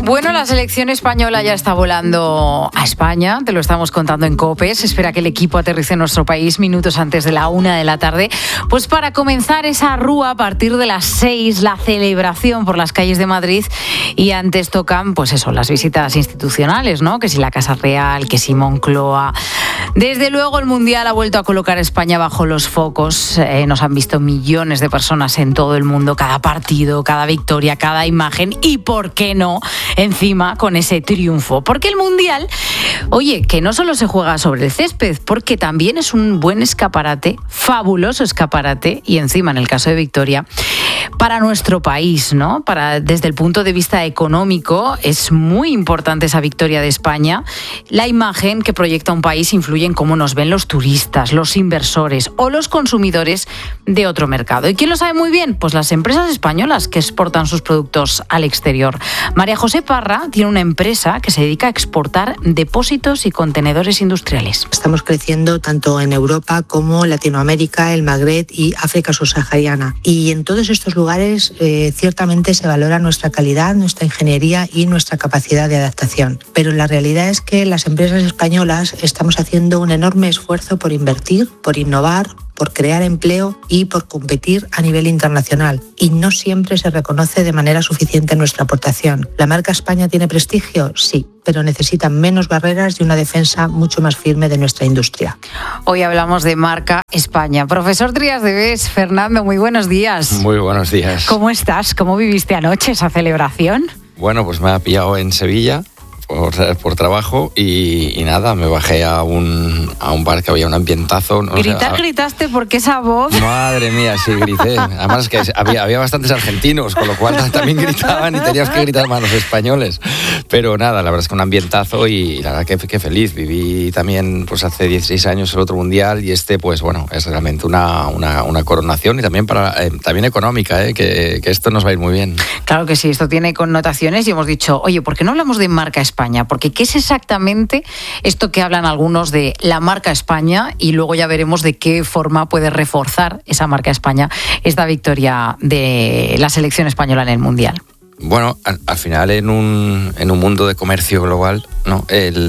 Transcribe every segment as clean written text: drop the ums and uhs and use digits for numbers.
Bueno, la selección española ya está volando a España, te lo estamos contando en COPE. Se espera que el equipo aterrice en nuestro país minutos antes de la 1:00 p.m, pues para comenzar esa rúa a partir de las 6, la celebración por las calles de Madrid, y antes tocan, pues eso, las visitas institucionales, ¿no? Que si la Casa Real, que si Moncloa. Desde luego el Mundial ha vuelto a colocar a España bajo los focos. Nos han visto millones de personas en todo el mundo, cada partido, cada victoria, cada imagen, y ¿por qué no? Encima con ese triunfo, porque el Mundial, oye, que no solo se juega sobre el césped, porque también es un buen escaparate, fabuloso escaparate, y encima en el caso de Victoria, para nuestro país, ¿no? Desde el punto de vista económico es muy importante esa victoria de España. La imagen que proyecta un país influye en cómo nos ven los turistas, los inversores o los consumidores de otro mercado. ¿Y quién lo sabe muy bien? Pues las empresas españolas que exportan sus productos al exterior. María José Parra tiene una empresa que se dedica a exportar depósitos y contenedores industriales. Estamos creciendo tanto en Europa como Latinoamérica, el Magreb y África subsahariana. Y en todos estos lugares ciertamente se valora nuestra calidad, nuestra ingeniería y nuestra capacidad de adaptación. Pero la realidad es que las empresas españolas estamos haciendo un enorme esfuerzo por invertir, por innovar, por crear empleo y por competir a nivel internacional. Y no siempre se reconoce de manera suficiente nuestra aportación. ¿La marca España tiene prestigio? Sí, pero necesita menos barreras y una defensa mucho más firme de nuestra industria. Hoy hablamos de marca España. Profesor Trías de Bes, Fernando, muy buenos días. Muy buenos días. ¿Cómo estás? ¿Cómo viviste anoche esa celebración? Bueno, pues me ha pillado en Sevilla por trabajo y nada, me bajé a un bar que había un ambientazo. ¿Gritaste porque esa voz? Madre mía, sí, grité. Además es que había bastantes argentinos, con lo cual también gritaban y teníamos que gritar más los españoles. Pero nada, la verdad es que un ambientazo y la verdad que feliz. Viví también pues hace 16 años el otro mundial y pues bueno, es realmente una coronación y también también económica, que esto nos va a ir muy bien. Claro que sí, esto tiene connotaciones y hemos dicho, oye, ¿por qué no hablamos de marca España? Porque ¿qué es exactamente esto que hablan algunos de la marca España? Y luego ya veremos de qué forma puede reforzar esa marca España esta victoria de la selección española en el Mundial. Bueno, al final en un mundo de comercio global, ¿no?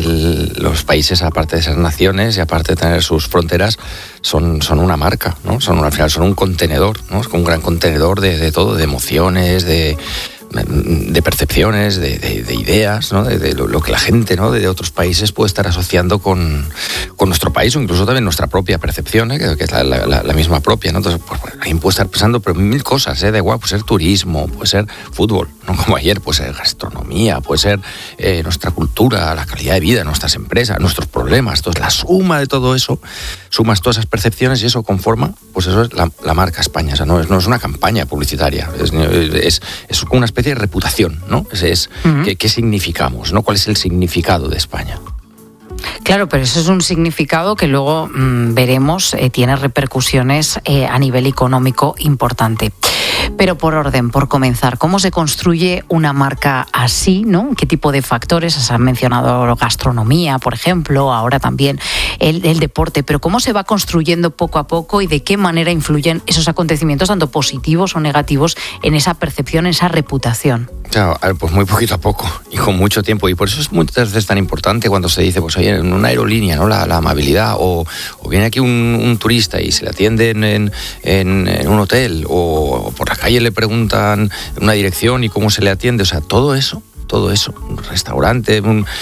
Los países, aparte de ser naciones y aparte de tener sus fronteras, son una marca, ¿no? Al final son un contenedor, ¿no? Es como un gran contenedor de todo, de emociones, de percepciones, de ideas, ¿no? de lo que la gente, ¿no? de otros países puede estar asociando con nuestro país o incluso también nuestra propia percepción, que es la misma propia, ¿no? Entonces, pues, alguien puede estar pensando pero mil cosas, da igual, puede ser turismo, puede ser fútbol, ¿no? Como ayer, puede ser gastronomía, puede ser nuestra cultura, la calidad de vida, nuestras empresas, nuestros problemas. Entonces, la suma de todo eso, sumas todas esas percepciones y eso conforma, pues eso es la marca España. O sea, no es una campaña publicitaria, es una especie de reputación, ¿no? ¿Qué significamos, ¿no? ¿Cuál es el significado de España? Claro, pero eso es un significado que luego veremos tiene repercusiones a nivel económico importante. Pero por orden, por comenzar, ¿cómo se construye una marca así, ¿no? ¿Qué tipo de factores? Se han mencionado gastronomía, por ejemplo, ahora también el deporte, pero ¿cómo se va construyendo poco a poco y de qué manera influyen esos acontecimientos, tanto positivos o negativos, en esa percepción, en esa reputación? Claro, pues muy poquito a poco y con mucho tiempo, y por eso es muchas veces tan importante cuando se dice, pues oye, en una aerolínea, ¿no? La amabilidad, o viene aquí un turista y se le atiende en un hotel, o por la calle le preguntan una dirección y cómo se le atiende, o sea, todo eso, un restaurante,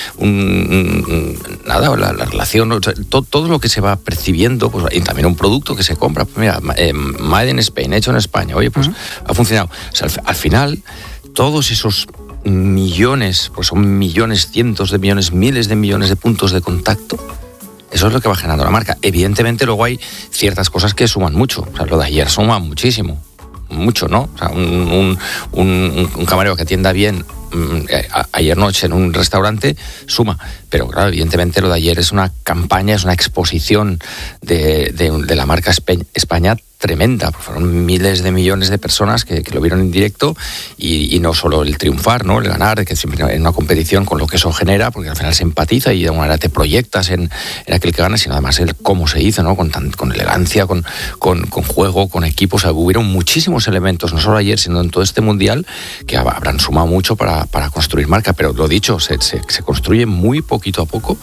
la relación, o sea, todo lo que se va percibiendo, pues, y también un producto que se compra, pues mira, made in Spain, hecho en España, oye, pues ha funcionado. O sea, al final, todos esos millones, pues son millones, cientos de millones, miles de millones de puntos de contacto, eso es lo que va generando la marca. Evidentemente luego hay ciertas cosas que suman mucho, o sea, lo de ayer suma muchísimo, mucho, ¿no? O sea, un camarero que atienda bien ayer noche en un restaurante suma, pero claro, evidentemente lo de ayer es una campaña, es una exposición de la marca España tremenda, porque fueron miles de millones de personas que lo vieron en directo y no solo el triunfar, ¿no? El ganar, que siempre en una competición con lo que eso genera, porque al final se empatiza y de alguna manera te proyectas en aquel que gana, sino además el cómo se hizo, ¿no? Con elegancia, con juego, con equipo. O sea, hubieron muchísimos elementos, no solo ayer, sino en todo este mundial, que habrán sumado mucho para construir marca, pero lo dicho, se construye muy poquito a poco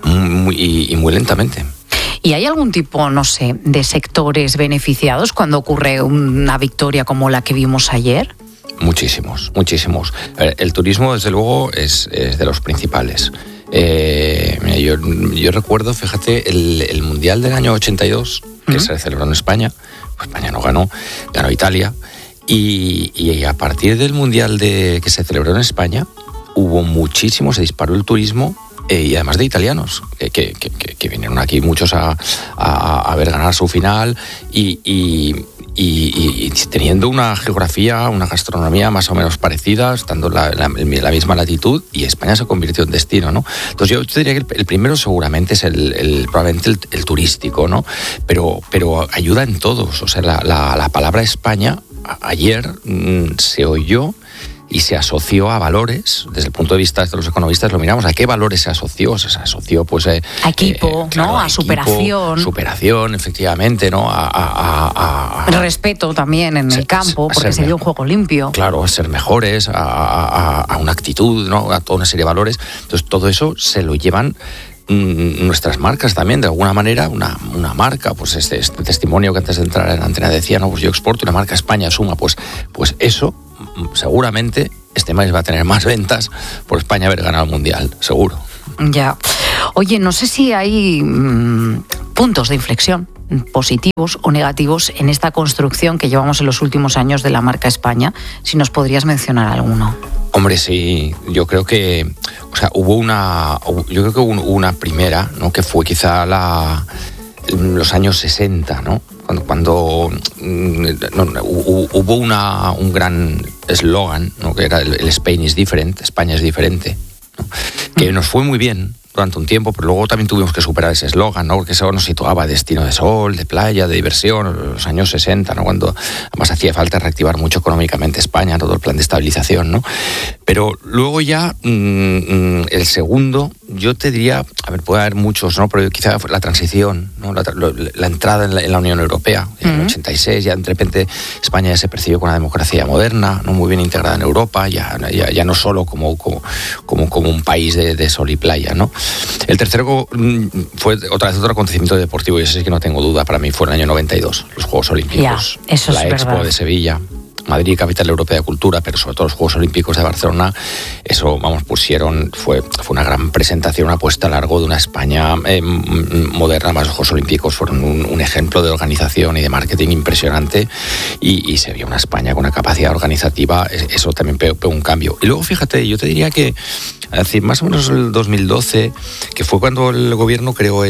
y muy lentamente. ¿Y hay algún tipo, no sé, de sectores beneficiados cuando ocurre una victoria como la que vimos ayer? Muchísimos. El turismo, desde luego, es de los principales. Mira, yo recuerdo, fíjate, el Mundial del año 82, que se celebró en España. Pues España no ganó Italia. Y a partir del Mundial que se celebró en España, se disparó el turismo. Y además de italianos que vinieron aquí muchos a ver ganar su final y teniendo una geografía, una gastronomía más o menos parecida, estando en la misma latitud, y España se convirtió en destino, ¿no? Entonces yo te diría que el primero seguramente es probablemente el turístico, ¿no? Pero ayuda en todos. O sea, la palabra España ayer se oyó y se asoció a valores. Desde el punto de vista de los economistas lo miramos, ¿a qué valores se asoció? Se asoció pues a equipo, claro, ¿no? A equipo, superación, efectivamente, ¿no? A respeto también en el campo, porque se dio un juego limpio. Claro, a ser mejores, a una actitud, ¿no? A toda una serie de valores. Entonces todo eso se lo llevan nuestras marcas también, de alguna manera. Una marca, pues este testimonio que antes de entrar en la antena decía, no, pues yo exporto, y la marca España suma, pues eso seguramente este mes va a tener más ventas por España haber ganado el Mundial, seguro. Ya. Oye, no sé si hay puntos de inflexión positivos o negativos en esta construcción que llevamos en los últimos años de la marca España. Si nos podrías mencionar alguno. Hombre, sí, yo creo que, o sea, hubo una primera, ¿no? Que fue quizá los años 60, ¿no? Cuando hubo un gran eslogan, ¿no? Que era el Spain is different, España es diferente, ¿no? Que nos fue muy bien durante un tiempo, pero luego también tuvimos que superar ese eslogan, ¿no? Porque eso nos situaba destino de sol, de playa, de diversión, los años 60, ¿no? Cuando además hacía falta reactivar mucho económicamente España, todo el plan de estabilización, ¿no? Pero luego ya el segundo, yo te diría, puede haber muchos, ¿no? Pero quizá la transición, ¿no? La entrada en la Unión Europea, en el 86, ya de repente España ya se percibió con una democracia moderna, ¿no? Muy bien integrada en Europa, ya no solo como un país de sol y playa, ¿no? El tercero fue otra vez otro acontecimiento deportivo, y ese sí que no tengo duda, para mí fue en el año 92, los Juegos Olímpicos, la Expo de Sevilla. Madrid, capital europea de cultura, pero sobre todo los Juegos Olímpicos de Barcelona, eso, fue una gran presentación, una puesta a largo de una España moderna. Más los Juegos Olímpicos fueron un ejemplo de organización y de marketing impresionante, y se vio una España con una capacidad organizativa, eso también pegó un cambio. Y luego, fíjate, yo te diría que, es decir, más o menos el 2012, que fue cuando el gobierno creó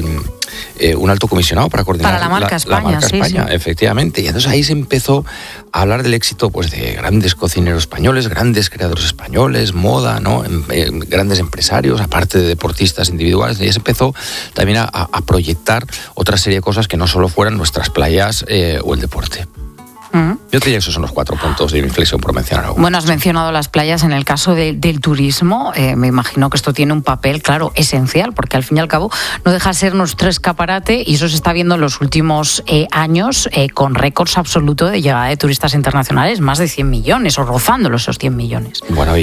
un alto comisionado para coordinar la marca España, sí, efectivamente. Y entonces ahí se empezó a hablar del éxito, pues, de grandes cocineros españoles, grandes creadores españoles, moda, ¿no? Grandes empresarios, aparte de deportistas individuales. Y se empezó también a proyectar otra serie de cosas que no solo fueran nuestras playas o el deporte. Yo te diría que esos son los 4 puntos de inflexión, por mencionar algo. Bueno, has mencionado las playas. En el caso del turismo, me imagino que esto tiene un papel, claro, esencial, porque al fin y al cabo no deja de ser nuestro escaparate, y eso se está viendo en los últimos años con récords absolutos de llegada de turistas internacionales, más de 100 millones o rozándolo esos 100 millones. Bueno,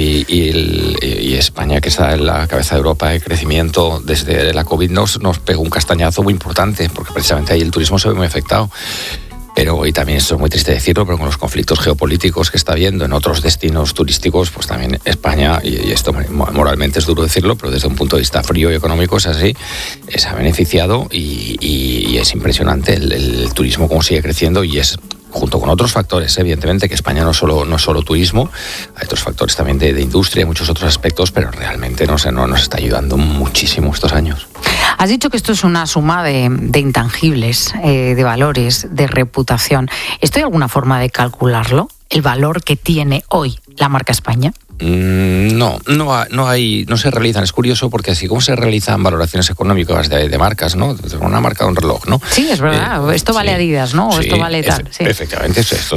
y España, que está en la cabeza de Europa de crecimiento desde la COVID, nos pegó un castañazo muy importante, porque precisamente ahí el turismo se ve muy afectado. Pero, y también esto es muy triste decirlo, pero con los conflictos geopolíticos que está habiendo en otros destinos turísticos, pues también España, y esto moralmente es duro decirlo, pero desde un punto de vista frío y económico es así, se ha beneficiado, y es impresionante el turismo cómo sigue creciendo, y es, junto con otros factores, evidentemente, que España no es solo turismo, hay otros factores también de industria y muchos otros aspectos, pero realmente nos está ayudando muchísimo estos años. Has dicho que esto es una suma de intangibles, de valores, de reputación. ¿Esto hay alguna forma de calcularlo? ¿El valor que tiene hoy la marca España? No se realizan. Es curioso porque así como se realizan valoraciones económicas de marcas, ¿no? Una marca de un reloj, ¿no? Sí, es verdad. Esto vale Adidas, ¿no? O esto vale tal. Sí. Efectivamente, esto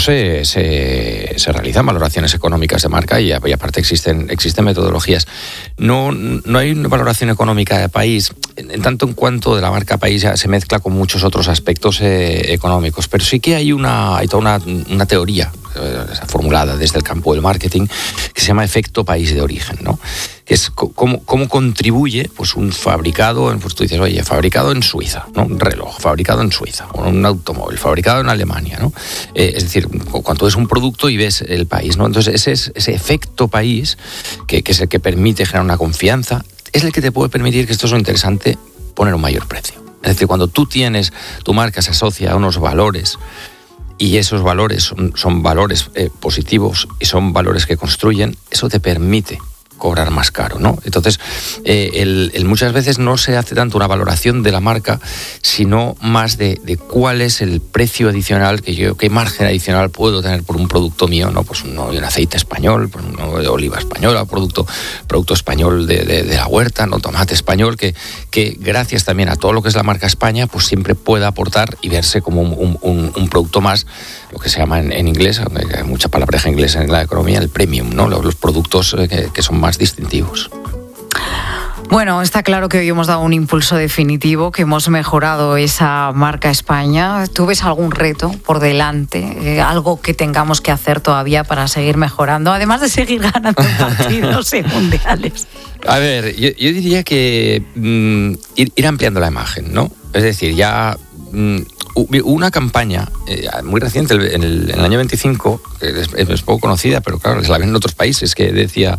se realizan valoraciones económicas de marca y aparte existen metodologías. No hay una valoración económica de país, en tanto en cuanto de la marca país ya se mezcla con muchos otros aspectos económicos, pero sí que hay toda una teoría formulada desde el campo del marketing que se llama efecto país de origen, ¿no? Que es cómo contribuye pues un fabricado, pues tú dices, oye, fabricado en Suiza, ¿no? Un reloj fabricado en Suiza, o un automóvil fabricado en Alemania, ¿no? Es decir, cuando ves un producto y ves el país, ¿no? Entonces ese efecto país, que es el que permite generar una confianza, es el que te puede permitir, que esto es lo interesante, poner un mayor precio. Es decir, cuando tu marca se asocia a unos valores, y esos valores son valores positivos y son valores que construyen, eso te permite cobrar más caro, ¿no? Entonces, muchas veces no se hace tanto una valoración de la marca, sino más de cuál es el precio adicional qué margen adicional puedo tener por un producto mío, ¿no? Pues un aceite español, pues uno de oliva española, producto español de la huerta, ¿no? Tomate español, que gracias también a todo lo que es la marca España, pues siempre pueda aportar y verse como un producto más, lo que se llama en inglés, hay mucha palabreja inglesa en la economía, el premium, ¿no? Los productos que son más distintivos. Bueno, está claro que hoy hemos dado un impulso definitivo, que hemos mejorado esa marca España. ¿Tú ves algún reto por delante? ¿Algo que tengamos que hacer todavía para seguir mejorando? Además de seguir ganando partidos y mundiales. A ver, yo diría que ir ampliando la imagen, ¿no? Es decir, ya una campaña muy reciente, en el año 25, es poco conocida, pero claro, la ven en otros países, que decía,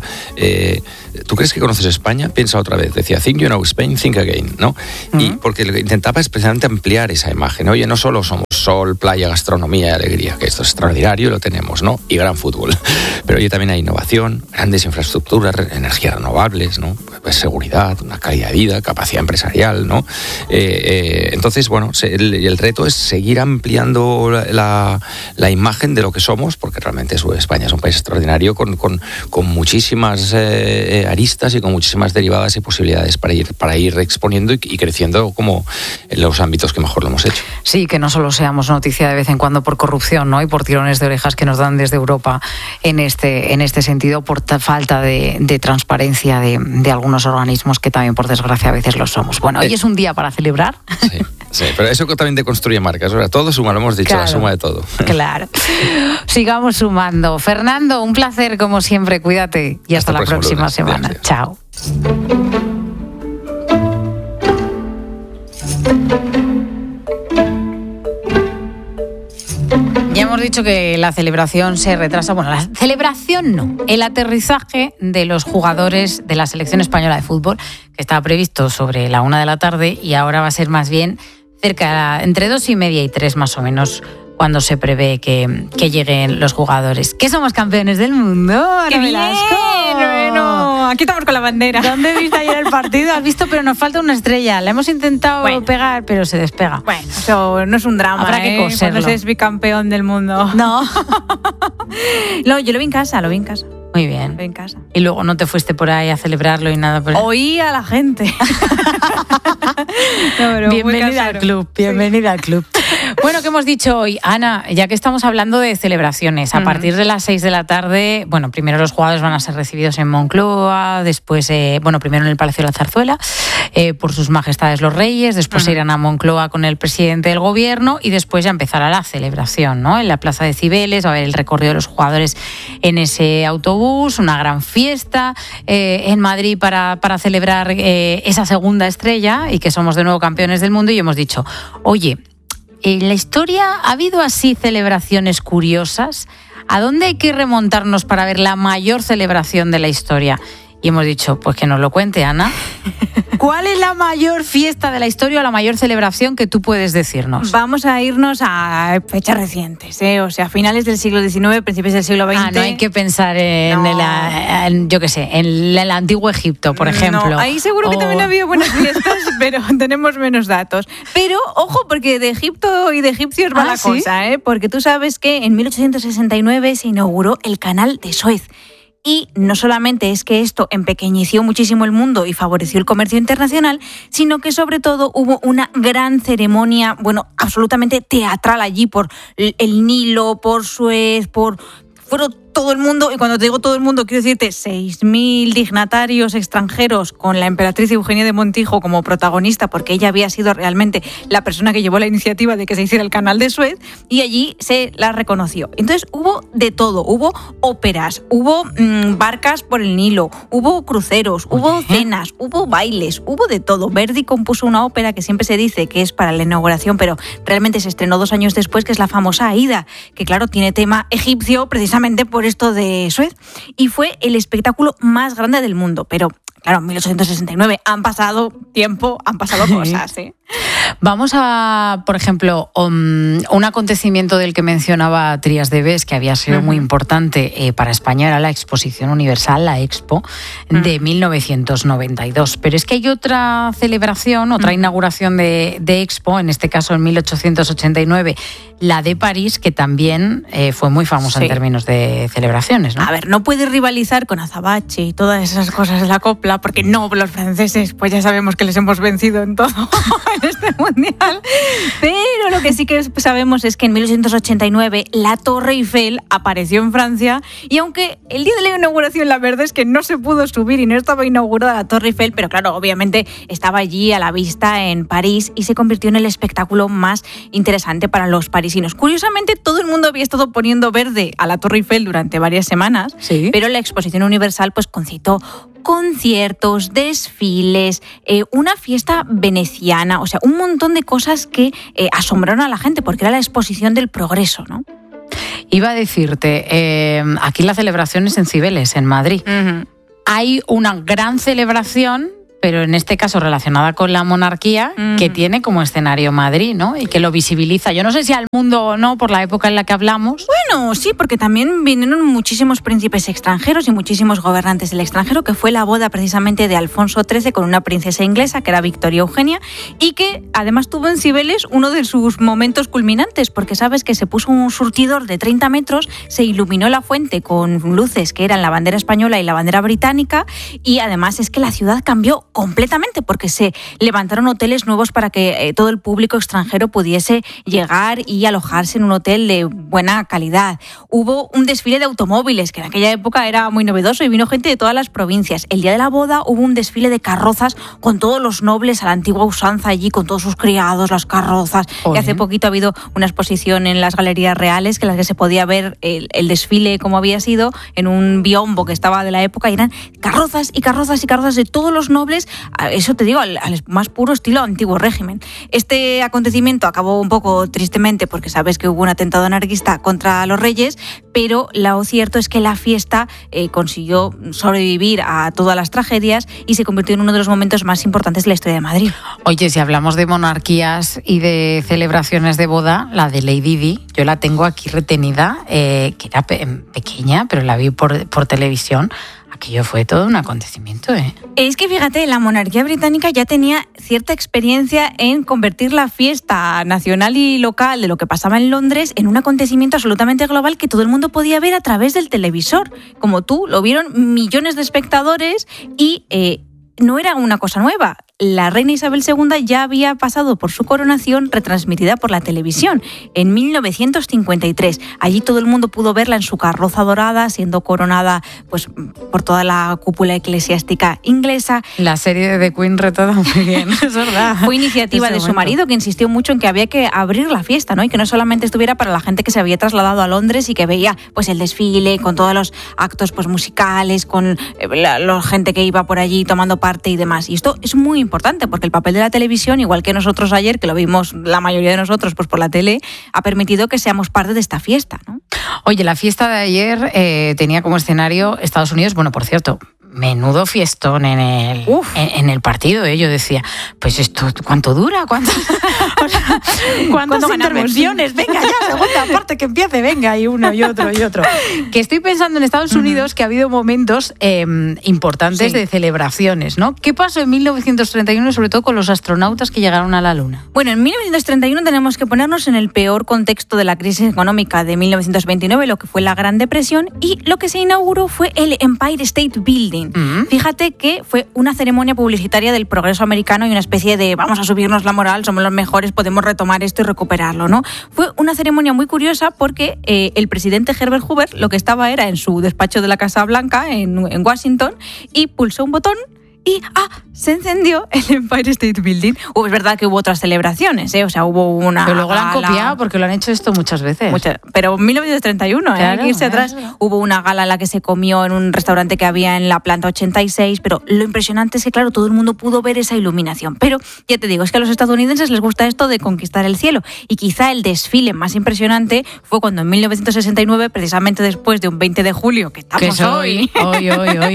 ¿tú crees que conoces España? Piensa otra vez. Decía, think you know Spain, think again, ¿no? Uh-huh. Y porque lo que intentaba es precisamente ampliar esa imagen. Oye, no solo somos sol, playa, gastronomía y alegría, que esto es extraordinario, lo tenemos, ¿no? Y gran fútbol. Pero oye, también hay innovación, grandes infraestructuras, energías renovables, ¿no? Pues seguridad, una calidad de vida, capacidad empresarial, ¿no? Entonces, bueno, el reto es seguir ampliando la imagen de lo que somos, porque realmente España es un país extraordinario con muchísimas aristas y con muchísimas derivadas y posibilidades para ir exponiendo y creciendo como en los ámbitos que mejor lo hemos hecho. Sí, que no solo seamos noticia de vez en cuando por corrupción, ¿no? Y por tirones de orejas que nos dan desde Europa en este sentido, por falta de transparencia de algunos organismos que también, por desgracia, a veces lo somos. Bueno, hoy es un día para celebrar. Sí, pero eso también te construye marcas. Ahora, todo suma, lo hemos dicho, claro, la suma de todo. Claro. Sigamos sumando. Fernando, un placer como siempre. Cuídate y hasta la próxima semana. Gracias. Chao. Ya hemos dicho que la celebración se retrasa. Bueno, la celebración no. El aterrizaje de los jugadores de la selección española de fútbol, que estaba previsto sobre la 1 de la tarde y ahora va a ser más bien entre 2:30 y 3 más o menos, cuando se prevé que lleguen los jugadores. ¿Qué somos campeones del mundo? ¡Qué bien! Bueno, aquí estamos con la bandera. ¿Dónde viste ayer el partido? Has visto, pero nos falta una estrella. La hemos intentado pegar, pero se despega. Bueno, eso no es un drama. Habrá que coserlo. Cuando seas bicampeón del mundo. No. No, yo lo vi en casa. Muy bien. Lo vi en casa. Y luego no te fuiste por ahí a celebrarlo y nada por ahí. Oí a la gente. No, bienvenida al club, bienvenida al club. Bueno, ¿qué hemos dicho hoy? Ana, ya que estamos hablando de celebraciones, a partir de las 6 de la tarde, bueno, primero los jugadores van a ser recibidos en Moncloa, después, primero en el Palacio de la Zarzuela, por sus majestades los reyes, después se irán a Moncloa con el presidente del gobierno y después ya empezará la celebración, ¿no? En la Plaza de Cibeles va a haber el recorrido de los jugadores en ese autobús, una gran fiesta en Madrid para celebrar esa segunda estrella y que somos de nuevo campeones del mundo. Y hemos dicho, oye, ¿en la historia ha habido así celebraciones curiosas? ¿A dónde hay que remontarnos para ver la mayor celebración de la historia? Y hemos dicho, pues que nos lo cuente, Ana. ¿Cuál es la mayor fiesta de la historia o la mayor celebración que tú puedes decirnos? Vamos a irnos a fechas recientes, o sea, finales del siglo XIX, principios del siglo XX. No hay que pensar en el antiguo Egipto, por ejemplo. No, ahí seguro que también había buenas fiestas, pero tenemos menos datos. Pero, ojo, porque de Egipto y de egipcios va la cosa, porque tú sabes que en 1869 se inauguró el Canal de Suez, Y no solamente es que esto empequeñeció muchísimo el mundo y favoreció el comercio internacional, sino que sobre todo hubo una gran ceremonia, absolutamente teatral allí por el Nilo, por Suez, fueron todo el mundo, y cuando te digo todo el mundo quiero decirte 6.000 dignatarios extranjeros con la emperatriz Eugenia de Montijo como protagonista, porque ella había sido realmente la persona que llevó la iniciativa de que se hiciera el canal de Suez, y allí se la reconoció. Entonces hubo de todo, hubo óperas, hubo barcas por el Nilo, hubo cruceros, hubo cenas, hubo bailes, hubo de todo. Verdi compuso una ópera que siempre se dice que es para la inauguración, pero realmente se estrenó 2 años después, que es la famosa Aída, que claro, tiene tema egipcio precisamente por esto de Suez, y fue el espectáculo más grande del mundo. Pero claro, en 1869 han pasado tiempo, han pasado cosas, ¿eh? Vamos a, por ejemplo, un acontecimiento del que mencionaba Trías de Bes, que había sido muy importante para España, era la Exposición Universal, la Expo, de 1992. Pero es que hay otra celebración, otra inauguración de Expo, en este caso en 1889, la de París, que también fue muy famosa en términos de celebraciones, ¿no? A ver, no puede rivalizar con Azabache y todas esas cosas de la copla, porque no, los franceses, pues ya sabemos que les hemos vencido en todo en este mundial. Pero lo que sí que sabemos es que en 1889 la Torre Eiffel apareció en Francia, y aunque el día de la inauguración la verdad es que no se pudo subir y no estaba inaugurada la Torre Eiffel, pero claro, obviamente estaba allí a la vista en París y se convirtió en el espectáculo más interesante para los parisinos. Curiosamente, todo el mundo había estado poniendo verde a la Torre Eiffel durante varias semanas, pero la Exposición Universal pues concitó conciertos, desfiles, una fiesta veneciana, o sea, un montón de cosas que asombraron a la gente, porque era la exposición del progreso, ¿no? Iba a decirte, aquí la celebración es en Cibeles, en Madrid. Hay una gran celebración, pero en este caso relacionada con la monarquía, que tiene como escenario Madrid, ¿no? Y que lo visibiliza. Yo no sé si al mundo o no, por la época en la que hablamos. Bueno, sí, porque también vinieron muchísimos príncipes extranjeros y muchísimos gobernantes del extranjero, que fue la boda precisamente de Alfonso XIII con una princesa inglesa, que era Victoria Eugenia, y que además tuvo en Cibeles uno de sus momentos culminantes, porque sabes que se puso un surtidor de 30 metros, se iluminó la fuente con luces que eran la bandera española y la bandera británica, y además es que la ciudad cambió completamente, porque se levantaron hoteles nuevos para que todo el público extranjero pudiese llegar y alojarse en un hotel de buena calidad. Hubo un desfile de automóviles, que en aquella época era muy novedoso, y vino gente de todas las provincias. El día de la boda hubo un desfile de carrozas con todos los nobles a la antigua usanza allí, con todos sus criados, las carrozas. Y hace poquito ha habido una exposición en las Galerías Reales, que en las que se podía ver el desfile como había sido en un biombo que estaba de la época, y eran carrozas y carrozas y carrozas de todos los nobles, eso te digo, al más puro estilo antiguo régimen. Este acontecimiento acabó un poco tristemente, porque sabes que hubo un atentado anarquista contra los reyes, pero lo cierto es que la fiesta consiguió sobrevivir a todas las tragedias y se convirtió en uno de los momentos más importantes de la historia de Madrid. Oye, si hablamos de monarquías y de celebraciones de boda, la de Lady Di, yo la tengo aquí retenida, que era pequeña, pero la vi por televisión. Aquello fue todo un acontecimiento, ¿eh? Es que fíjate, la monarquía británica ya tenía cierta experiencia en convertir la fiesta nacional y local de lo que pasaba en Londres en un acontecimiento absolutamente global que todo el mundo podía ver a través del televisor. Como tú, lo vieron millones de espectadores y no era una cosa nueva. La reina Isabel II ya había pasado por su coronación retransmitida por la televisión en 1953. Allí todo el mundo pudo verla en su carroza dorada, siendo coronada pues por toda la cúpula eclesiástica inglesa. La serie de The Queen retrata muy bien, es verdad. Fue iniciativa de su marido, que insistió mucho en que había que abrir la fiesta, ¿no? Y que no solamente estuviera para la gente que se había trasladado a Londres y que veía pues el desfile con todos los actos pues musicales, con la gente que iba por allí tomando parte y demás. Y esto es muy importante, porque el papel de la televisión, igual que nosotros ayer, que lo vimos la mayoría de nosotros pues por la tele, ha permitido que seamos parte de esta fiesta, ¿no? Oye, la fiesta de ayer tenía como escenario Estados Unidos. Bueno, por cierto, menudo fiestón en el partido. Yo decía, pues esto, ¿cuánto dura? ¿Cuántas intervenciones? Venga ya, segunda parte que empiece, venga, y uno y otro y otro. Que estoy pensando en Estados Unidos que ha habido momentos importantes de celebraciones, ¿no? ¿Qué pasó en 1931, sobre todo con los astronautas que llegaron a la Luna? Bueno, en 1931 tenemos que ponernos en el peor contexto de la crisis económica de 1929, lo que fue la Gran Depresión, y lo que se inauguró fue el Empire State Building. Fíjate que fue una ceremonia publicitaria del progreso americano y una especie de vamos a subirnos la moral, somos los mejores, podemos retomar esto y recuperarlo, ¿no? Fue una ceremonia muy curiosa porque el presidente Herbert Hoover lo que estaba era en su despacho de la Casa Blanca en Washington y pulsó un botón y se encendió el Empire State Building. Es verdad que hubo otras celebraciones, o sea, hubo una pero luego gala. La han copiado porque lo han hecho esto muchas veces. Pero en 1931, hay que irse atrás. Hubo una gala en la que se comió en un restaurante que había en la planta 86, pero lo impresionante es que, claro, todo el mundo pudo ver esa iluminación. Pero, ya te digo, es que a los estadounidenses les gusta esto de conquistar el cielo. Y quizá el desfile más impresionante fue cuando en 1969, precisamente después de un 20 de julio, que estamos hoy. Hoy,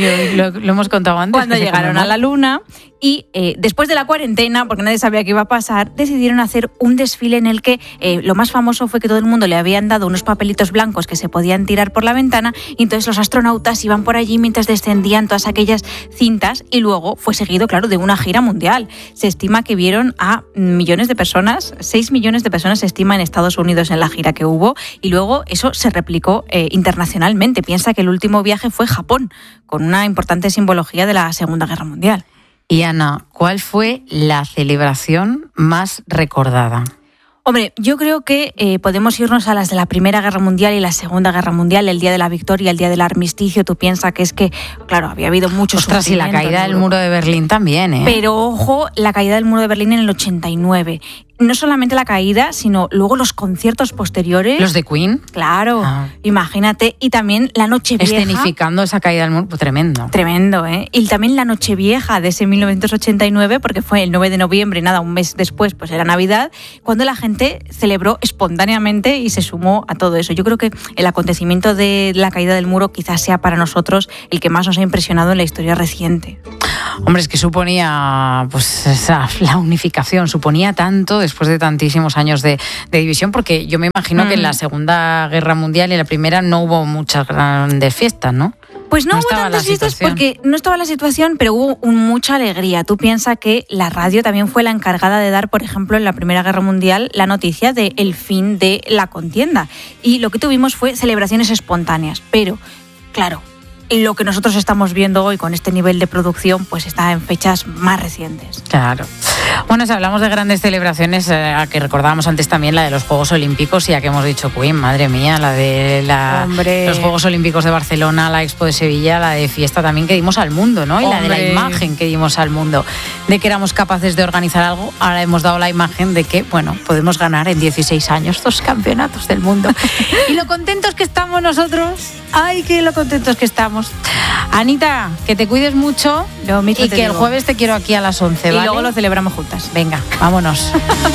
lo hemos contado antes. Cuando llegaron a la Luna y después de la cuarentena, porque nadie sabía qué iba a pasar, decidieron hacer un desfile en el que lo más famoso fue que todo el mundo le habían dado unos papelitos blancos que se podían tirar por la ventana y entonces los astronautas iban por allí mientras descendían todas aquellas cintas y luego fue seguido, claro, de una gira mundial. Se estima que vieron a millones de personas, 6 millones de personas se estima en Estados Unidos en la gira que hubo y luego eso se replicó internacionalmente. Piensa que el último viaje fue Japón, con una importante simbología de la Segunda Guerra Mundial. Y Ana, ¿cuál fue la celebración más recordada? Hombre, yo creo que podemos irnos a las de la Primera Guerra Mundial y la Segunda Guerra Mundial, el Día de la Victoria, el Día del Armisticio. Tú piensas que es que, claro, había habido muchos sufrimientos. Y la caída del muro de Berlín también, ¿eh? Pero ojo, la caída del muro de Berlín en el 89. No solamente la caída, sino luego los conciertos posteriores. ¿Los de Queen? Claro, imagínate. Y también la Nochevieja. Escenificando esa caída del muro, pues tremendo. Tremendo, ¿eh? Y también la Nochevieja de ese 1989, porque fue el 9 de noviembre, nada, un mes después, pues era Navidad, cuando la gente celebró espontáneamente y se sumó a todo eso. Yo creo que el acontecimiento de la caída del muro quizás sea para nosotros el que más nos ha impresionado en la historia reciente. Hombre, es que suponía, pues la unificación, suponía tanto después de tantísimos años de división, porque yo me imagino que en la Segunda Guerra Mundial y en la Primera no hubo muchas grandes fiestas, ¿no? Pues no hubo tantas fiestas porque no estaba la situación, pero hubo mucha alegría. Tú piensas que la radio también fue la encargada de dar, por ejemplo, en la Primera Guerra Mundial, la noticia del fin de la contienda. Y lo que tuvimos fue celebraciones espontáneas. Pero, claro, lo que nosotros estamos viendo hoy con este nivel de producción, pues está en fechas más recientes. Claro. Bueno, si hablamos de grandes celebraciones, a que recordábamos antes también la de los Juegos Olímpicos, ya que hemos dicho Queen, madre mía, la de los Juegos Olímpicos de Barcelona, la Expo de Sevilla, la de fiesta también que dimos al mundo, ¿no? Y la de la imagen que dimos al mundo, de que éramos capaces de organizar algo. Ahora hemos dado la imagen de que, bueno, podemos ganar en 16 años 2 campeonatos del mundo. Y lo contentos que estamos nosotros, ay, que lo contentos que estamos. Anita, que te cuides mucho y que el jueves te quiero aquí a las 11, ¿vale? Y luego lo celebramos juntas. Venga, vámonos.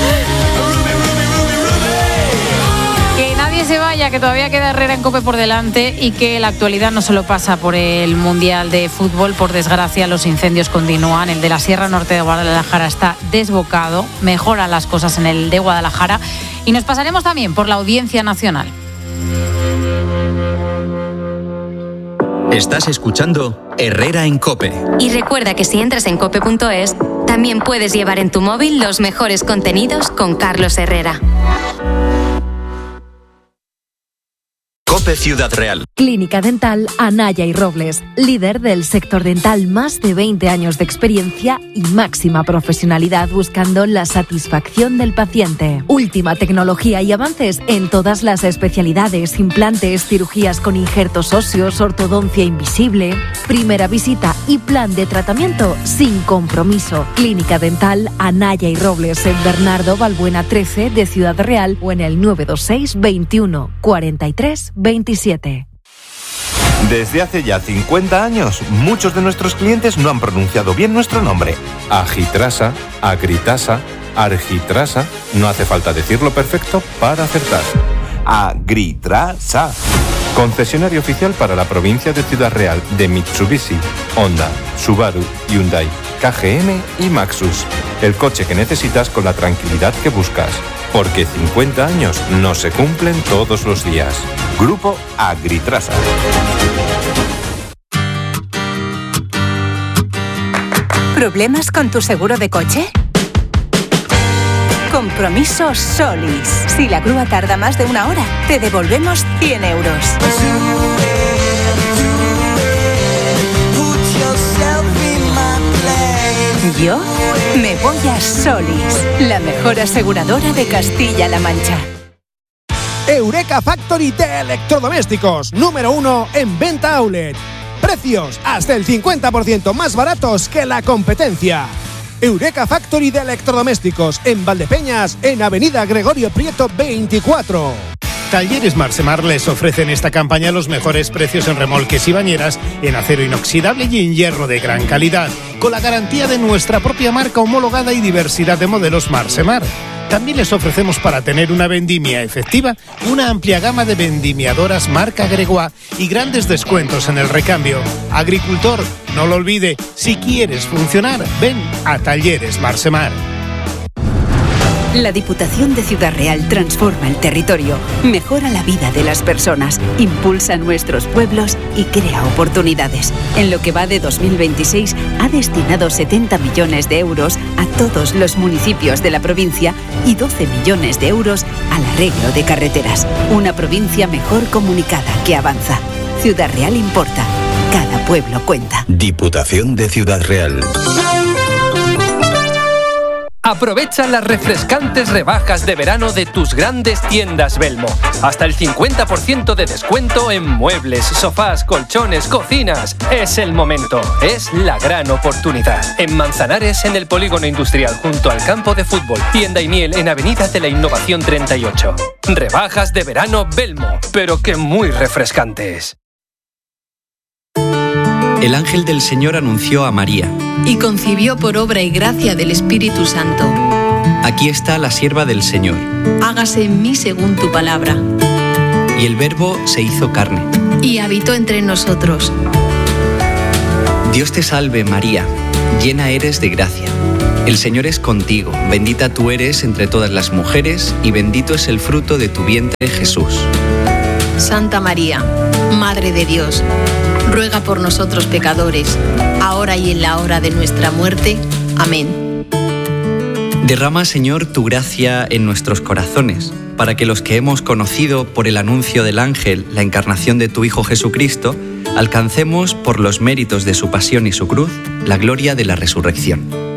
Que nadie se vaya, que todavía queda Herrera en COPE por delante y que la actualidad no solo pasa por el Mundial de Fútbol. Por desgracia, los incendios continúan. El de la Sierra Norte de Guadalajara está desbocado. Mejoran las cosas en el de Guadalajara. Y nos pasaremos también por la Audiencia Nacional. Estás escuchando Herrera en COPE. Y recuerda que si entras en cope.es, también puedes llevar en tu móvil los mejores contenidos con Carlos Herrera. COPE Ciudad Real. Clínica Dental Anaya y Robles, líder del sector dental, más de 20 años de experiencia y máxima profesionalidad buscando la satisfacción del paciente. Última tecnología y avances en todas las especialidades, implantes, cirugías con injertos óseos, ortodoncia invisible. Primera visita y plan de tratamiento sin compromiso. Clínica Dental Anaya y Robles en Bernardo Balbuena 13 de Ciudad Real o en el 926 21 43 27. Desde hace ya 50 años, muchos de nuestros clientes no han pronunciado bien nuestro nombre. Agitrasa, Agritasa, Argitrasa. No hace falta decirlo perfecto para acertar. Agritrasa. Concesionario oficial para la provincia de Ciudad Real de Mitsubishi, Honda, Subaru, Hyundai, KGM y Maxus. El coche que necesitas con la tranquilidad que buscas. Porque 50 años no se cumplen todos los días. Grupo Agritrasa. ¿Problemas con tu seguro de coche? Compromiso Solís. Si la grúa tarda más de 1 hora, te devolvemos 100 euros. Yo me voy a Solís, la mejor aseguradora de Castilla-La Mancha. Eureka Factory de electrodomésticos, número 1 en venta outlet. Precios hasta el 50% más baratos que la competencia. Eureka Factory de electrodomésticos en Valdepeñas, en Avenida Gregorio Prieto 24. Talleres Marsemar les ofrecen esta campaña los mejores precios en remolques y bañeras, en acero inoxidable y en hierro de gran calidad, con la garantía de nuestra propia marca homologada y diversidad de modelos Marsemar. También les ofrecemos, para tener una vendimia efectiva, una amplia gama de vendimiadoras marca Gregoire y grandes descuentos en el recambio. Agricultor, no lo olvide, si quieres funcionar, ven a Talleres Marsemar. La Diputación de Ciudad Real transforma el territorio, mejora la vida de las personas, impulsa nuestros pueblos y crea oportunidades. En lo que va de 2026 ha destinado 70 millones de euros a todos los municipios de la provincia y 12 millones de euros al arreglo de carreteras. Una provincia mejor comunicada que avanza. Ciudad Real importa. Cada pueblo cuenta. Diputación de Ciudad Real. Aprovecha las refrescantes rebajas de verano de tus grandes tiendas Belmo. Hasta el 50% de descuento en muebles, sofás, colchones, cocinas. Es el momento, es la gran oportunidad. En Manzanares, en el Polígono Industrial, junto al campo de fútbol. Tienda y miel en Avenida de la Innovación 38. Rebajas de verano Belmo, pero que muy refrescantes. El ángel del Señor anunció a María. Y concibió por obra y gracia del Espíritu Santo. Aquí está la sierva del Señor. Hágase en mí según tu palabra. Y el Verbo se hizo carne. Y habitó entre nosotros. Dios te salve, María, llena eres de gracia. El Señor es contigo, bendita tú eres entre todas las mujeres, y bendito es el fruto de tu vientre, Jesús. Santa María, Madre de Dios, ruega por nosotros pecadores, ahora y en la hora de nuestra muerte. Amén. Derrama, Señor, tu gracia en nuestros corazones, para que los que hemos conocido por el anuncio del ángel la encarnación de tu Hijo Jesucristo, alcancemos, por los méritos de su pasión y su cruz, la gloria de la resurrección.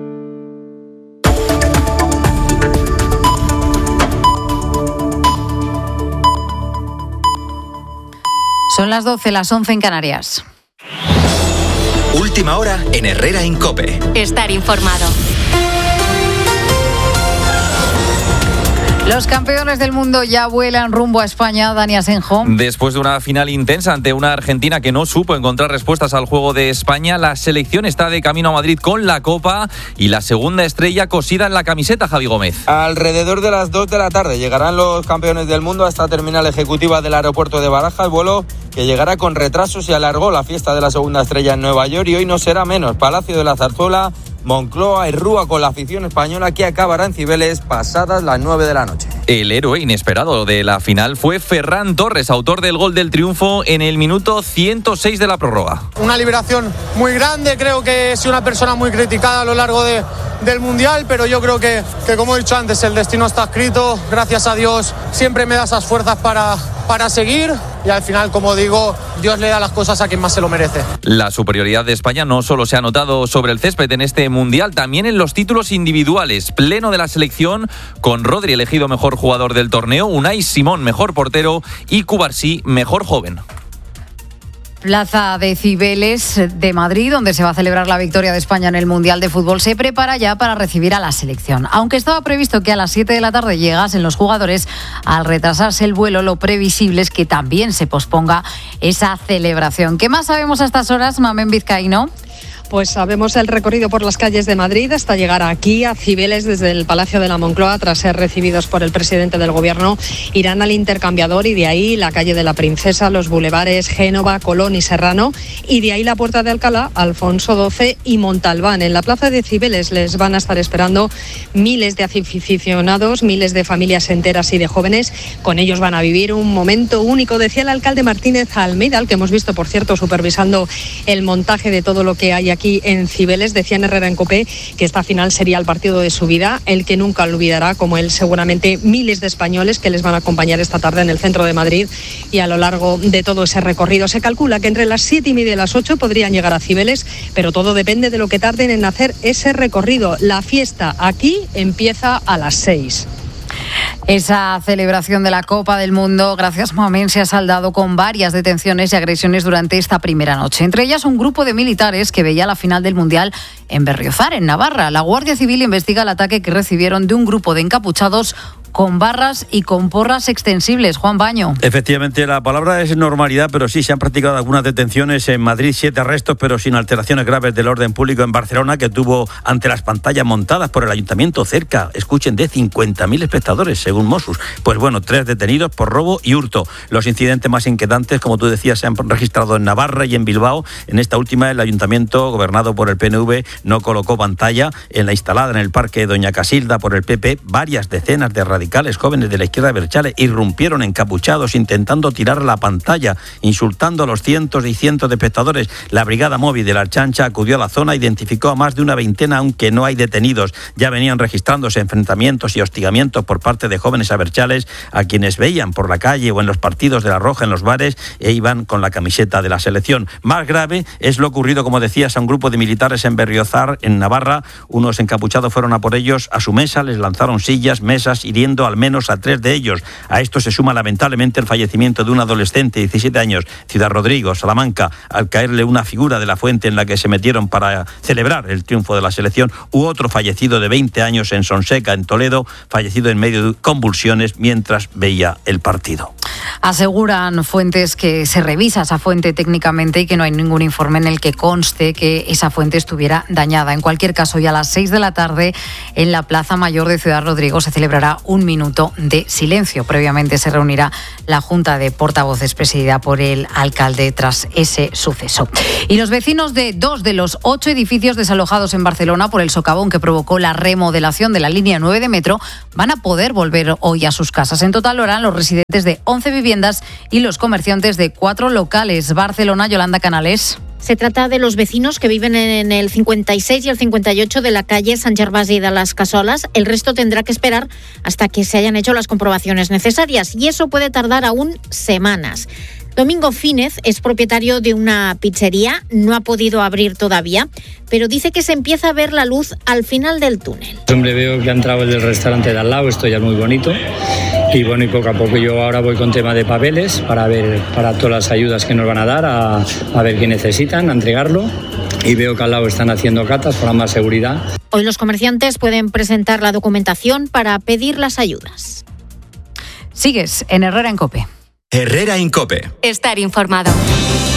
Son las 12, las 11 en Canarias. Última hora en Herrera en COPE. Estar informado. Los campeones del mundo ya vuelan rumbo a España, Dani Asenjo. Después de una final intensa ante una Argentina que no supo encontrar respuestas al juego de España, la selección está de camino a Madrid con la Copa y la segunda estrella cosida en la camiseta, Javi Gómez. Alrededor de las 2 de la tarde llegarán los campeones del mundo a esta terminal ejecutiva del aeropuerto de Barajas, vuelo que llegará con retrasos y alargó la fiesta de la segunda estrella en Nueva York, y hoy no será menos. Palacio de la Zarzuela, Moncloa y Rúa con la afición española, que acabará en Cibeles pasadas las 9 de la noche. El héroe inesperado de la final fue Ferran Torres, autor del gol del triunfo en el minuto 106 de la prórroga. Una liberación muy grande, creo que he sido una persona muy criticada a lo largo del Mundial, pero yo creo que como he dicho antes, el destino está escrito. Gracias a Dios siempre me da esas fuerzas para seguir, y al final, como digo, Dios le da las cosas a quien más se lo merece. La superioridad de España no solo se ha notado sobre el césped en este Mundial, también en los títulos individuales. Pleno de la selección, con Rodri elegido mejor jugador del torneo, Unai Simón mejor portero y Cubarsí mejor joven. Plaza de Cibeles de Madrid, donde se va a celebrar la victoria de España en el Mundial de Fútbol, se prepara ya para recibir a la selección. Aunque estaba previsto que a las 7 de la tarde llegasen los jugadores, al retrasarse el vuelo, lo previsible es que también se posponga esa celebración. ¿Qué más sabemos a estas horas, Mamen Vizcaíno? Pues sabemos el recorrido por las calles de Madrid hasta llegar aquí a Cibeles desde el Palacio de la Moncloa. Tras ser recibidos por el presidente del Gobierno, irán al Intercambiador y de ahí la calle de la Princesa, los bulevares Génova, Colón y Serrano, y de ahí la Puerta de Alcalá, Alfonso XII y Montalbán. En la plaza de Cibeles les van a estar esperando miles de aficionados, miles de familias enteras y de jóvenes. Con ellos van a vivir un momento único, decía el alcalde Martínez Almeida, al que hemos visto, por cierto, supervisando el montaje de todo lo que hay aquí en Cibeles. Decía en Herrera en COPE que esta final sería el partido de su vida, el que nunca olvidará, como él seguramente miles de españoles que les van a acompañar esta tarde en el centro de Madrid y a lo largo de todo ese recorrido. Se calcula que entre las 7:30 y las 8 podrían llegar a Cibeles, pero todo depende de lo que tarden en hacer ese recorrido. La fiesta aquí empieza a las 6. Esa celebración de la Copa del Mundo, gracias Mohamed, se ha saldado con varias detenciones y agresiones durante esta primera noche. Entre ellas, un grupo de militares que veía la final del Mundial en Berriozar, en Navarra. La Guardia Civil investiga el ataque que recibieron de un grupo de encapuchados con barras y con porras extensibles. Juan Baño. Efectivamente, la palabra es normalidad, pero sí se han practicado algunas detenciones en Madrid, 7 arrestos, pero sin alteraciones graves del orden público en Barcelona, que tuvo ante las pantallas montadas por el ayuntamiento cerca, escuchen, de 50.000 espectadores, según Mossos. Pues bueno, 3 detenidos por robo y hurto. Los incidentes más inquietantes, como tú decías, se han registrado en Navarra y en Bilbao. En esta última, el ayuntamiento, gobernado por el PNV, no colocó pantalla. En la instalada en el Parque Doña Casilda por el PP, varias decenas de radicales jóvenes de la izquierda abertzale irrumpieron encapuchados intentando tirar la pantalla, insultando a los cientos y cientos de espectadores. La brigada móvil de la Ertzaintza acudió a la zona, identificó a más de una veintena, aunque no hay detenidos. Ya venían registrándose enfrentamientos y hostigamientos por parte de jóvenes abertzales a quienes veían por la calle o en los partidos de la Roja en los bares e iban con la camiseta de la selección. Más grave es lo ocurrido, como decías, a un grupo de militares en Berriozar, en Navarra. Unos encapuchados fueron a por ellos a su mesa, les lanzaron sillas, mesas, hiriendo al menos a 3 de ellos. A esto se suma lamentablemente el fallecimiento de un adolescente de 17 años, Ciudad Rodrigo, Salamanca, al caerle una figura de la fuente en la que se metieron para celebrar el triunfo de la selección, u otro fallecido de 20 años en Sonseca, en Toledo, fallecido en medio de convulsiones mientras veía el partido. Aseguran fuentes que se revisa esa fuente técnicamente y que no hay ningún informe en el que conste que esa fuente estuviera dañada. En cualquier caso, ya a las 6 de la tarde en la Plaza Mayor de Ciudad Rodrigo se celebrará un minuto de silencio. Previamente se reunirá la Junta de Portavoces presidida por el alcalde tras ese suceso. Y los vecinos de 2 de los 8 edificios desalojados en Barcelona por el socavón que provocó la remodelación de la línea 9 de metro van a poder volver hoy a sus casas. En total lo harán los residentes de 11 viviendas y los comerciantes de 4 locales. Barcelona, Yolanda Canales. Se trata de los vecinos que viven en el 56 y el 58 de la calle Sant Gervasi de las Cassolas. El resto tendrá que esperar hasta que se hayan hecho las comprobaciones necesarias y eso puede tardar aún semanas. Domingo Fínez es propietario de una pizzería, no ha podido abrir todavía, pero dice que se empieza a ver la luz al final del túnel. Hombre, veo que ha entrado el del restaurante de al lado, esto ya es muy bonito. Y bueno, y poco a poco yo ahora voy con tema de papeles para todas las ayudas que nos van a dar, a ver qué necesitan, a entregarlo. Y veo que al lado están haciendo catas para más seguridad. Hoy los comerciantes pueden presentar la documentación para pedir las ayudas. Sigues en Herrera en COPE. Herrera en COPE. Estar informado.